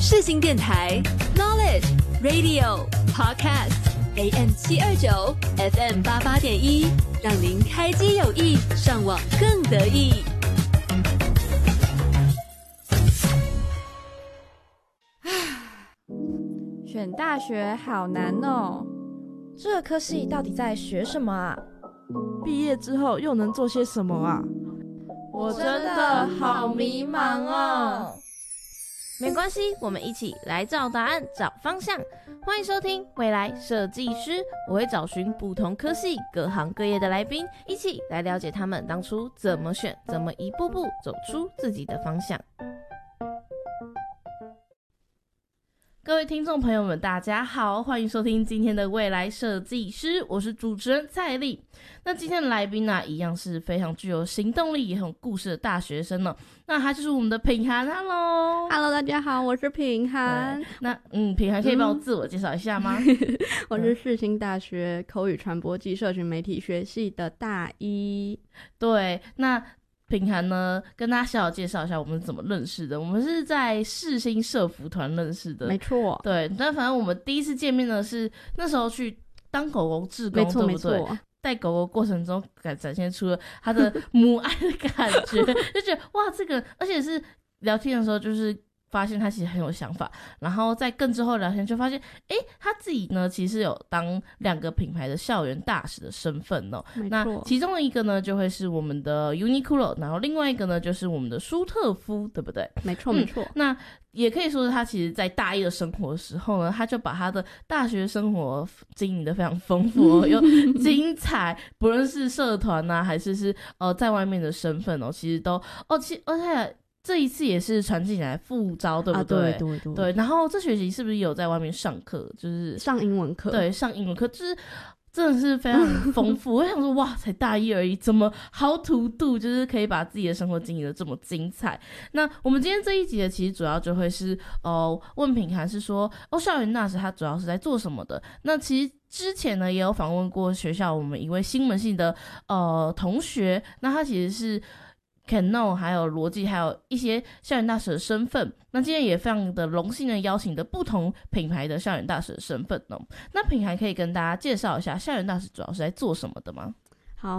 世新电台 Knowledge Radio Podcast AM 729 FM 88.1，让您开机有益，上网更得意。 选大学好难哦， 这个科系到底在学什么啊？ 毕业之后又能做些什么啊？ 我真的好迷茫哦。没关系，我们一起来找答案，找方向。欢迎收听未来设计师，我会找寻不同科系、各行各业的来宾，一起来了解他们当初怎么选，怎么一步步走出自己的方向。各位听众朋友们大家好，欢迎收听今天的未来设计师，我是主持人蔡丽。那今天的来宾呢，一样是非常具有行动力也很有故事的大学生呢。那他就是我们的品涵。 Hello， 大家好，我是品涵。 那品涵可以帮我自我介绍一下吗？ 我是世新大学口语传播暨社群媒体学系的大一。 对，那品涵呢，跟大家小小介绍一下我们是怎么认识的。我们是在世新社服团认识的， 没错。 对，但反正我们第一次见面呢是那时候去当狗狗志工， 没错对不对？ 没错。 带狗狗过程中展现出了他的母爱的感觉，就觉得哇，这个而且是聊天的时候就是发现他其实很有想法，然后在更之后聊天就发现他自己呢其实有当2个品牌的校园大使的身份哦。那其中的一个呢就会是我们的 Uniqlo， 然后另外一个呢就是我们的舒特夫，对不对？ 没错没错。 那也可以说是他其实在大一的生活的时候呢，他就把他的大学生活经营的非常丰富又精彩，不论是社团啊还是在外面的身份哦，其实都而且这一次也是传进来副招，对不对？对。然后这学期是不是有在外面上课，就是上英文课？ 对，上英文课，就是真的是非常丰富。我想说，哇，才大一而已，怎么how to do，就是可以把自己的生活经营的这么精彩。那我们今天这一集的其实主要就会是问品涵是说校园大使他主要是在做什么的。那其实之前呢也有访问过学校我们一位新闻系的同学，那他其实是Canon 还有逻辑还有一些校园大使的身份，那今天也非常的荣幸的邀请的不同品牌的校园大使的身份哦。那品涵可以跟大家介绍一下校园大使主要是在做什么的吗？